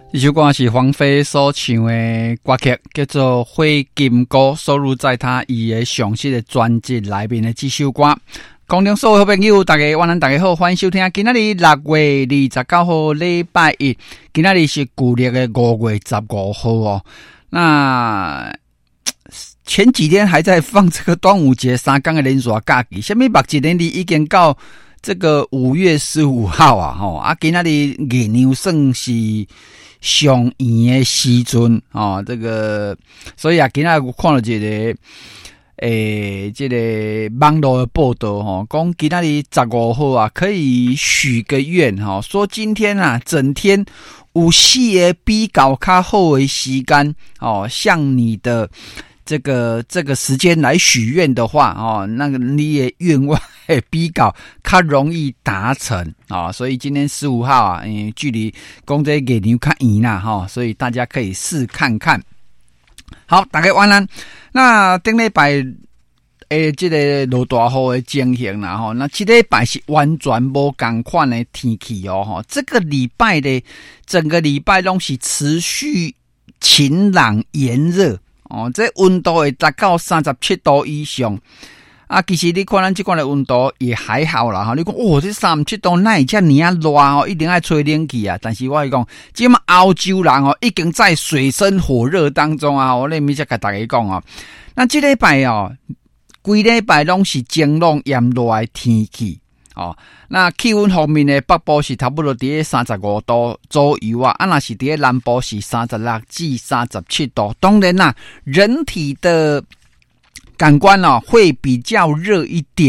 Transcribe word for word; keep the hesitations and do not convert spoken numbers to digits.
这首歌是黄飞所唱的歌曲，叫做《火金歌》，收录在他伊的上新的专辑里面的这首歌。观众所有好朋友，大家晚安，大家好，欢迎收听。今仔日六月二十九号礼拜一，今仔日是旧历的五月十五号哦。那前几天还在放这个端午节三天的连续假期，什么目前年里已经到这个五月十五号啊，吼啊，今仔日月亮算是上圆的时阵哦，这个所以啊，今仔日我看到一个诶，这个网络的报道吼，讲今仔日十五号啊，可以许个愿哈，说今天啊，整天有四个比较较好的时间哦，向你的这个这个时间来许愿的话哦，那个你的愿望会比较较容易达成啊、哦，所以今天十五号啊，嗯，距离讲这月亮较圆啦哈，所以大家可以试看看。好，大家晚安。那顶礼拜诶，这个落大雨的情形啦吼，那这礼拜是完全无同款的天气哦吼，这个礼拜的整个礼拜拢是持续晴朗炎热哦，这温度会达到三十七度以上。啊，其实你看咱这款的温度也还好啦，哈！你讲哦，这三十七度哪会这么啊热哦？一定要吹冷气啊！但是我讲，即嘛欧洲人哦，已经在水深火热当中啊！我咧咪才甲大家讲哦，那这礼拜哦，规礼拜拢是晴朗炎热的天气哦。那气温方面呢，北部是差不多伫三十五度左右啊，啊，那是伫南部是三十六至三十七度。当然啦，人体的感官哦会比较热一点。